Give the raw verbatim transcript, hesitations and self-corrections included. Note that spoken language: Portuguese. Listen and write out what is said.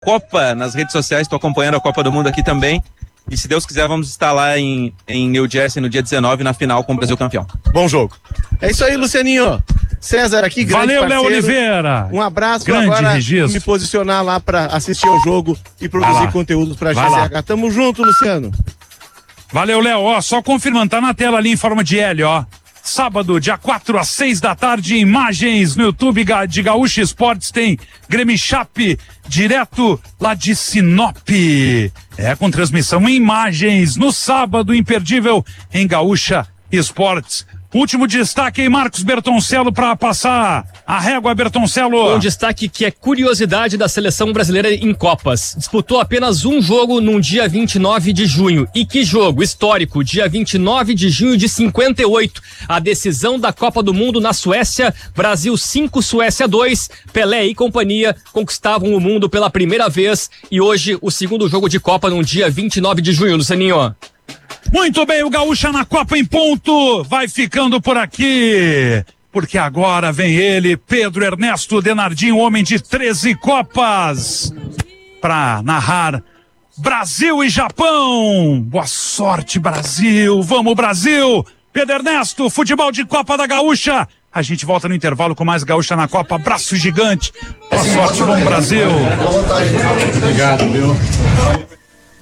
Copa nas redes sociais, estou acompanhando a Copa do Mundo aqui também. E se Deus quiser, vamos estar lá em, em New Jersey no dia dezenove, na final com o Brasil campeão. Bom jogo. É isso aí, Lucianinho. César aqui, grande Valeu, Léo parceiro. Oliveira. Um abraço. Grande agora registro. me posicionar lá para assistir ao jogo e produzir conteúdos para a G Z H. Tamo junto, Luciano. Valeu, Léo. Ó, só confirmando, tá na tela ali em forma de L, ó. Sábado, dia quatro às seis da tarde, imagens no YouTube de Gaúcha Esportes, tem Grêmio Chape, direto lá de Sinop. É, com transmissão em imagens no sábado, imperdível em Gaúcha Esportes. Último destaque aí, Marcos Bertoncello, para passar a régua, Bertoncello. Um destaque que é curiosidade da seleção brasileira em Copas. Disputou apenas um jogo num dia vinte e nove de junho. E que jogo histórico, dia vinte e nove de junho de cinquenta e oito. A decisão da Copa do Mundo na Suécia. Brasil cinco, Suécia dois. Pelé e companhia conquistavam o mundo pela primeira vez. E hoje o segundo jogo de Copa num dia vinte e nove de junho, Lucianinho. Muito bem, o Gaúcha na Copa em ponto, vai ficando por aqui, porque agora vem ele, Pedro Ernesto Denardim, homem de treze Copas, para narrar Brasil e Japão. Boa sorte, Brasil, vamos Brasil. Pedro Ernesto, futebol de Copa da Gaúcha. A gente volta no intervalo com mais Gaúcha na Copa, abraço gigante, boa sorte, bom Brasil. Obrigado, viu?